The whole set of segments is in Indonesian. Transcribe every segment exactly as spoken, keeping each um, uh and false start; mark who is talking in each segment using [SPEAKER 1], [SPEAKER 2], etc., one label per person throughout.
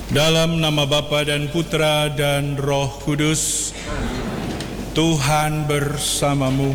[SPEAKER 1] Dalam nama Bapa dan Putra dan Roh Kudus, Tuhan bersamamu.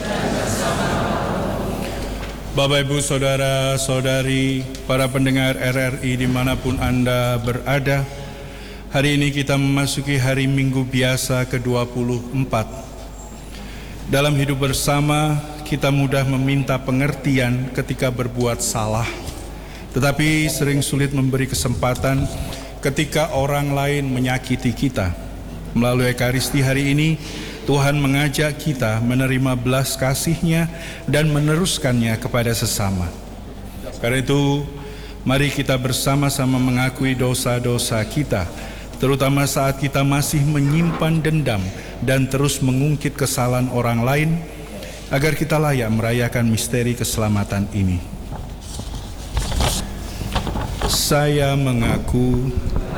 [SPEAKER 1] Bapak, Ibu, Saudara, Saudari, para pendengar R R I dimanapun Anda berada, hari ini kita memasuki hari Minggu biasa ke dua puluh empat. Dalam hidup bersama, kita mudah meminta pengertian ketika berbuat salah, tetapi sering sulit memberi kesempatan ketika orang lain menyakiti kita. Melalui Ekaristi hari ini, Tuhan mengajak kita menerima belas kasih-Nya dan meneruskannya kepada sesama. Karena itu, mari kita bersama-sama mengakui dosa-dosa kita, terutama saat kita masih menyimpan dendam dan terus mengungkit kesalahan orang lain, agar kita layak merayakan misteri keselamatan ini. Saya mengaku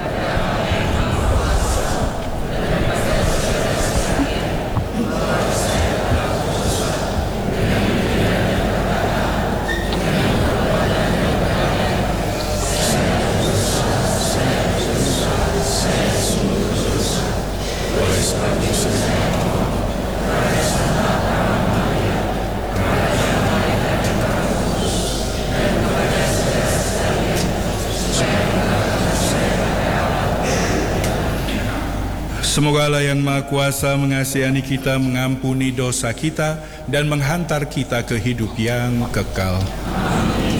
[SPEAKER 1] semoga Allah yang Maha Kuasa mengasihani kita, mengampuni dosa kita, dan menghantar kita ke hidup yang kekal.